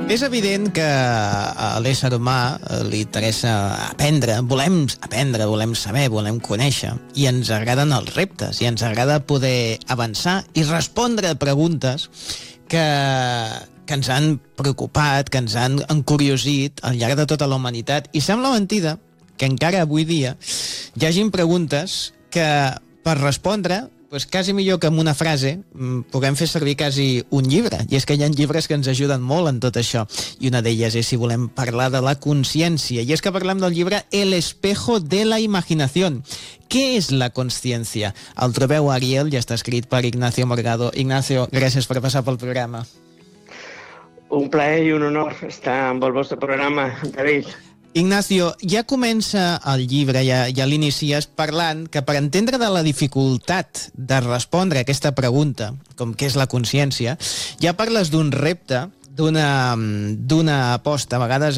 És evident que a l'ésser humà li interessa aprendre, volem aprendre, volem saber, volem conèixer, i ens agraden els reptes, i ens agrada poder avançar i respondre a preguntes que ens han preocupat, que ens han encuriosit al llarg de tota la humanitat. I sembla mentida que encara avui dia hi hagin preguntes que per respondre quasi millor que amb una frase puguem fer servir quasi un llibre. I és que hi ha llibres que ens ajuden molt en tot això. I una d'elles és si volem parlar de la consciència. I és que parlem del llibre El espejo de la imaginación. Què és la consciència? El trobeu a Ariel i està escrit per Ignacio Morgado. Ignacio, gràcies per passar pel programa. Un plaer i un honor estar amb el vostre programa, David. Ignacio, ja comença el llibre, ja l'inicies parlant que per entendre de la dificultat de respondre a aquesta pregunta, com què és la consciència, ja parles d'un repte, d'una aposta. A vegades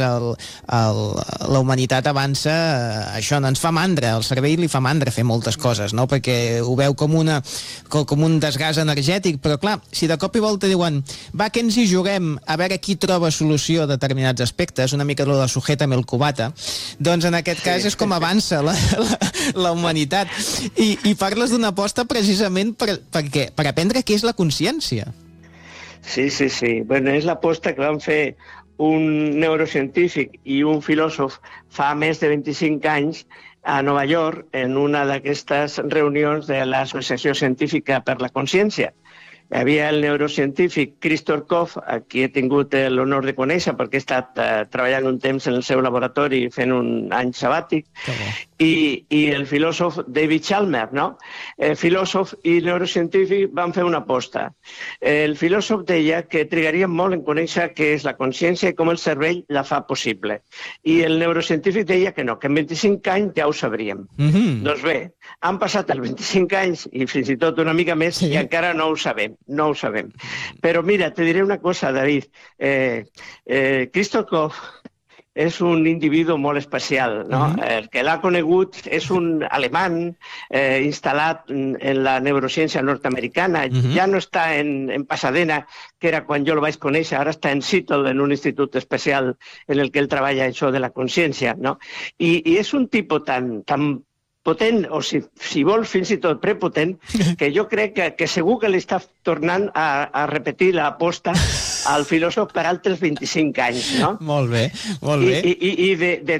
la humanitat avança, això ens fa mandra, el cervell li fa mandra fer moltes coses, no? Perquè ho veu com un desgast energètic, però clar, si de cop i volta diuen va, que ens hi juguem a veure qui troba solució a determinats aspectes, una mica lo de sujétame el cubata, doncs en aquest cas és com avança la humanitat. I parles d'una aposta precisament per aprendre què és la consciència. Sí. Bueno, és l'aposta que van fer un neurocientífic i un filòsof fa més de 25 anys a Nova York en una d'aquestes reunions de l'Associació Científica per la Consciència. Hi havia el neurocientífic Christoph Koch, a qui he tingut l'honor de conèixer perquè he estat treballant un temps en el seu laboratori fent un any sabàtic, i el filòsof David Chalmers, no? Filòsof i neurocientífic van fer una aposta. El filòsof deia que trigaríem molt en conèixer què és la consciència i com el cervell la fa possible. I el neurocientífic deia que no, que en 25 anys ja ho sabríem. Doncs bé, han passat els 25 anys i fins i tot una mica més i encara no ho sabem. Però mira, te diré una cosa, David. Christoph Koch és un individu molt especial, no? El que l'ha conegut és un alemany instal·lat en la neurociència nord-americana. Ja no està en Pasadena, que era quan jo el vaig conèixer, ara està en Seattle, en un institut especial en el que ell treballa això de la consciència, no? I és un tipus tan potent, o si vol fins i tot prepotent, que jo crec que segur que li està tornant a repetir l'aposta al filòsof per altres 25 anys, no? Molt bé. I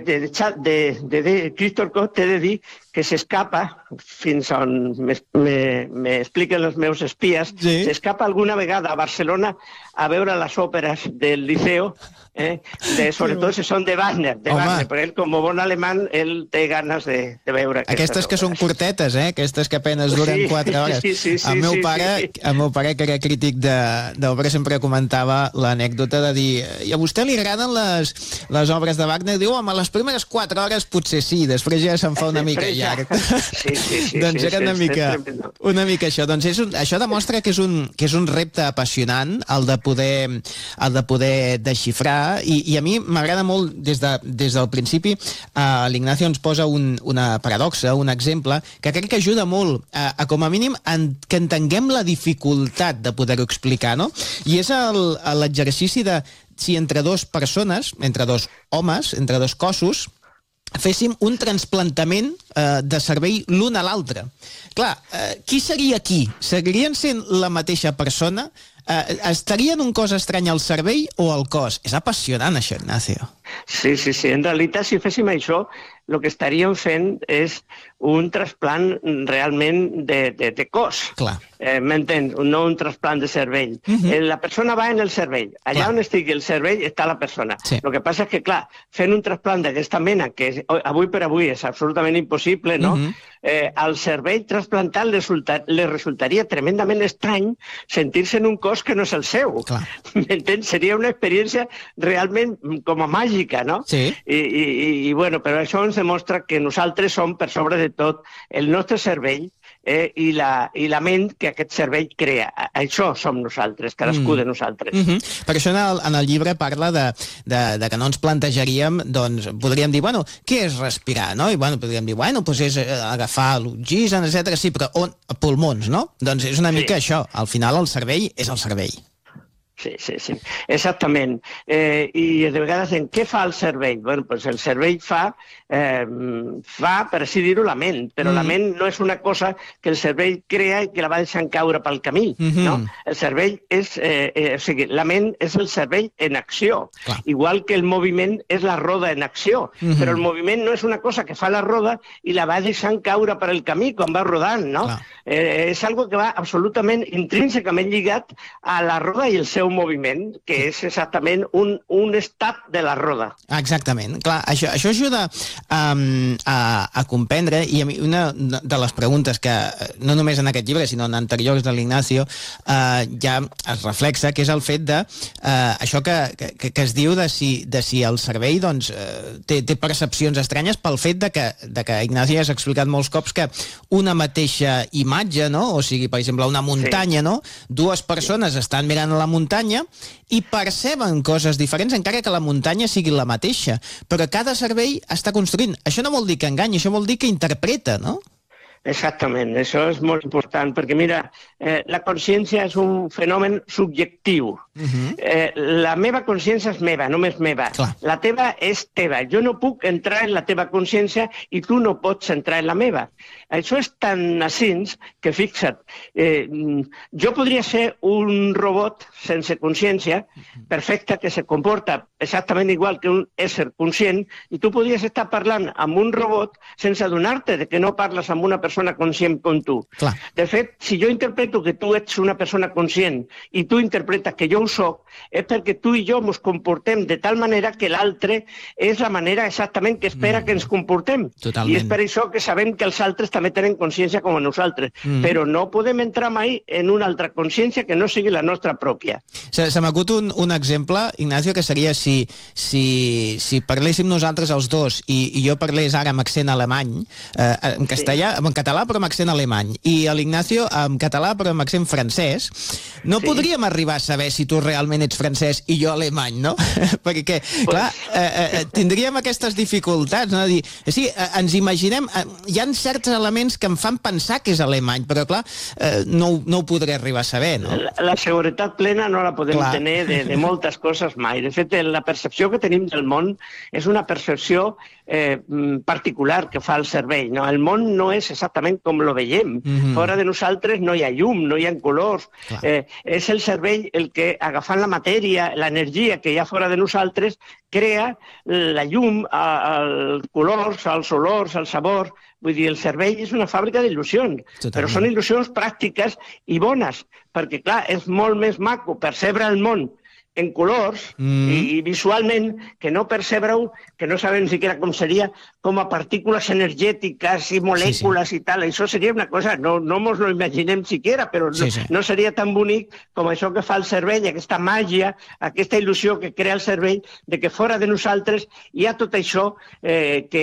de Christoph Koch t'he de dir que s'escapa, fins on m'expliquen els meus espies, s'escapa alguna vegada a Barcelona a veure les òperes del Liceo, sobretot si són de Wagner, perquè ell, com a bon alemany, ell té ganes de veure aquestes que són curtetes, aquestes que apenas duren 4 hores. El meu pare, que era crític d'obra, sempre comentava l'anècdota de dir, i a vostè li agraden les obres de Wagner? Diu, home, les primeres 4 hores potser sí, després ja se'n fa una mica llarg. Doncs era una mica això. Doncs això demostra que és un repte apassionant el de poder desxifrar, i a mi m'agrada molt des del principi. L'Ignacio ens posa una paradoxa, un exemple que crec que ajuda molt a com a mínim que entenguem la dificultat de poder-ho explicar, no? I és l'exercici de si entre dues persones, entre dos homes, entre dos cossos, féssim un trasplantament de cervell l'un a l'altre. Clar, qui seria qui? Seguirien sent la mateixa persona? Estaria en un cos estrany al cervell o al cos? És apassionant, això, Ignacio. Sí. En realitat, si féssim això, el que estaríem fent és un trasplant realment de cos. Clar. M'entens? No un trasplant de cervell. La persona va en el cervell. Allà on estigui el cervell està la persona. El que passa és que, clar, fent un trasplant d'aquesta mena, que avui per avui és absolutament impossible, no? Al cervell trasplantat li resultaria tremendament estrany sentir-se en un cos que no és el seu. M'entens? Seria una experiència realment com a màgica, no? I bueno, però això ens demostra que nosaltres som, per sobre de tot, el nostre cervell i la ment que aquest cervell crea. Això som nosaltres, cadascú de nosaltres. Per això en el llibre parla de que no ens plantejaríem, doncs podríem dir, bueno, què és respirar, no? I bueno, podríem dir, bueno, doncs és agafar l'oxigen, etc. Sí, però on? Pulmons, no? Doncs és una mica això. Al final el cervell és el cervell. Sí, exactament. I de vegades, en què fa el cervell? Bueno, pues el cervell fa, per així dir-ho, la ment, però la ment no és una cosa que el cervell crea i que la va deixant caure pel camí, no? El cervell és, o sigui, la ment és el cervell en acció, igual que el moviment és la roda en acció, però el moviment no és una cosa que fa la roda i la va deixant caure per el camí quan va rodant, no? És algo que va absolutament intrínsecament lligat a la roda i el seu moviment, que és exactament un estat de la roda. Exactament. Clar, això ajuda a comprendre, i a mi una de les preguntes que, no només en aquest llibre, sinó en anteriors de l'Ignacio, ja es reflexa, que és el fet de això que es diu de si el cervell doncs, té percepcions estranyes pel fet de que Ignacio ja has explicat molts cops que una mateixa imatge, no? O sigui, per exemple, una muntanya, no? Dues persones estan mirant a la muntanya i perceben coses diferents, encara que la muntanya sigui la mateixa. Però cada cervell està construint. Això no vol dir que enganyi, això vol dir que interpreta, no? Exactament, això és molt important, perquè mira, la consciència és un fenomen subjectiu. La meva consciència és meva, només meva. La teva és teva. Jo no puc entrar en la teva consciència i tu no pots entrar en la meva. Això és tan assins que, fixa't, jo podria ser un robot sense consciència, perfecte, que se comporta exactament igual que un ésser conscient, i tu podries estar parlant amb un robot sense adonar-te de que no parles amb una persona conscient com tu. De fet, si jo interpreto que tu ets una persona conscient i tu interpretes que jo ho soc, és perquè tu i jo ens comportem de tal manera que l'altre és la manera exactament que espera que ens comportem. I és per això que sabem que els altres també tenen consciència com a nosaltres. Però no podem entrar mai en una altra consciència que no sigui la nostra pròpia. Se m'acut un exemple, Ignacio, que seria si parléssim nosaltres els dos i jo parlés ara amb accent alemany, en castellà, en català però amb accent alemany, i l'Ignacio amb català però amb accent francès, no podríem arribar a saber si tu realment ets francès i jo alemany, no? Perquè, clar, tindríem aquestes dificultats, no? Sí, ens imaginem, hi ha certs elements que em fan pensar que és alemany, però clar, no ho podré arribar a saber, no? La seguretat plena no la podem tenir de moltes coses mai. De fet, la percepció que tenim del món és una percepció particular que fa el cervell. El món no és exactament com lo veiem. Fora de nosaltres no hi ha llum, no hi ha colors. És el cervell el que, agafant la matèria, l'energia que hi ha fora de nosaltres, crea la llum, els colors, els olors, el sabor. Vull dir, el cervell és una fàbrica d'il·lusions, però són il·lusions pràctiques i bones, perquè, clar, és molt més maco percebre el món en colors i visualment que no percebre-ho, que no sabem ni siquiera com seria, com a partícules energètiques i molècules i tal. Això seria una cosa, no mos lo imaginem siquiera, però no seria tan bonic com això que fa el cervell, aquesta màgia, aquesta il·lusió que crea el cervell de que fora de nosaltres hi ha tot això que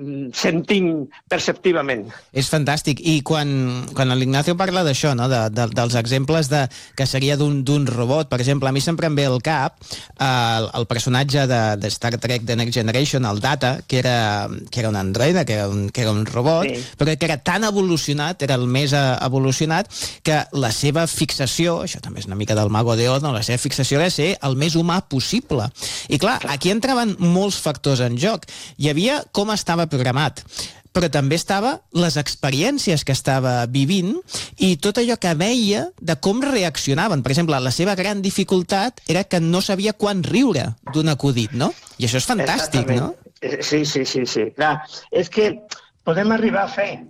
sentim perceptivament. És fantàstic. I quan l'Ignacio parla d'això, no? Dels exemples que seria d'un robot, per exemple, a mi sempre em ve al cap el personatge de Star Trek The Next Generation, el Data, que era un androide, que era un robot, però que era tan evolucionat, era el més evolucionat, que la seva fixació, això també és una mica del Mago de Oz, la seva fixació era ser el més humà possible. I clar, aquí entraven molts factors en joc. Hi havia com estava programat, però també estava les experiències que estava vivint i tot allò que veia de com reaccionaven. Per exemple, la seva gran dificultat era que no sabia quan riure d'un acudit, no? I això és fantàstic, no? Sí. Clar, és que podem arribar a fer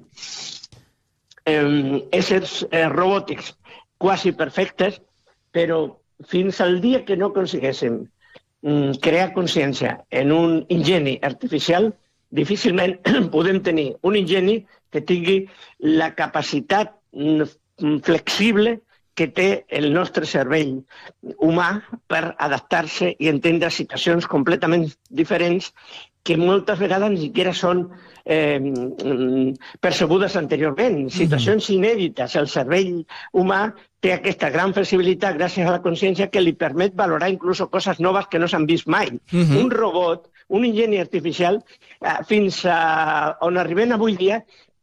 éssers robòtics quasi perfectes, però fins al dia que no aconseguéssim crear consciència en un ingeni artificial, difícilment podem tenir un ingeni que tingui la capacitat flexible que té el nostre cervell humà per adaptar-se i entendre situacions completament diferents que moltes vegades ni siquiera són percebudes anteriorment, situacions inèdites. El cervell humà té aquesta gran flexibilitat gràcies a la consciència que li permet valorar inclús coses noves que no s'han vist mai. Un robot, un ingeni artificial, fins a on arribem avui dia,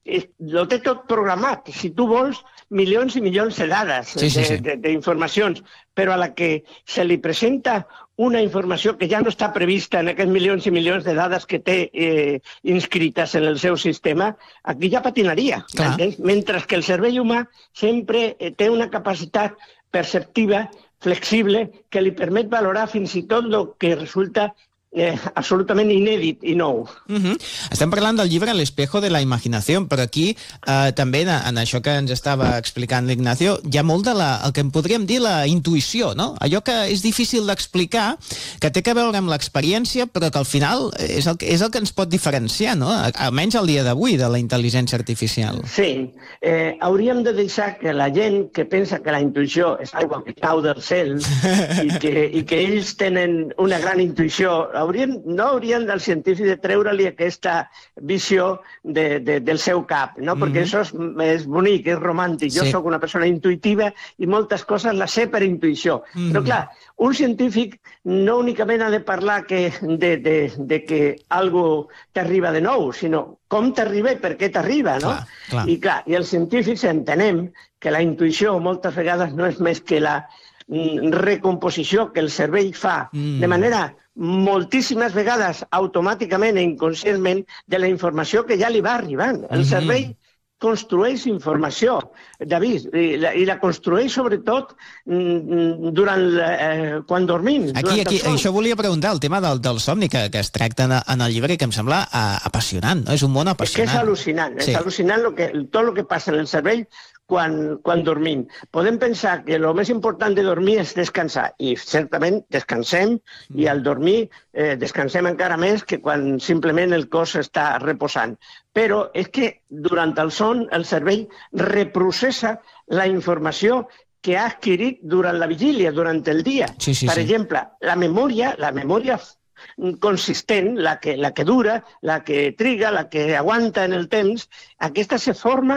lo té tot programat. Si tu vols, milions i milions de dades, d'informacions, però a la que se li presenta una informació que ja no està prevista en aquests milions i milions de dades que té inscrites en el seu sistema, aquí ja patinaria. Mentre que el cervell humà sempre té una capacitat perceptiva, flexible, que li permet valorar fins i tot el que resulta absolutament inèdit i nou. Estem parlant del llibre El espejo de la imaginació, però aquí també en això que ens estava explicant l'Ignacio hi ha molt de el que en podríem dir la intuïció, no? Allò que és difícil d'explicar, que té que veure amb l'experiència, però que al final és el que ens pot diferenciar, no? Almenys al dia d'avui, de la intel·ligència artificial. Sí, hauríem de deixar que la gent que pensa que la intuïció és aigua que cau del cel i que ells tenen una gran intuïció, no haurien dels científics de treure-li aquesta visió del seu cap, no? Perquè això és bonic, és romàntic. Jo soc una persona intuïtiva i moltes coses les sé per intuïció. Però clar, un científic no únicament ha de parlar de que algo t'arriba de nou, sinó com t'arriba i per què t'arriba, no? I clar, i els científics entenem que la intuïció moltes vegades no és més que la recomposició que el cervell fa de manera moltíssimes vegades automàticament i inconscientment de la informació que ja li va arribant. El cervell construeix informació, David, i la construeix sobretot quan dormim. Això volia preguntar, el tema del somni que es tracta en el llibre, que em sembla apassionant, no? És un món apassionant. És que és al·lucinant, és al·lucinant tot el que passa en el cervell quan dormim. Podem pensar que el més important de dormir és descansar, i certament descansem, i al dormir descansem encara més que quan simplement el cos està reposant. Però és que durant el son el cervell reprocessa la informació que ha adquirit durant la vigília, durant el dia. Per exemple, la memòria consistent, la que dura, la que triga, la que aguanta en el temps, aquesta se forma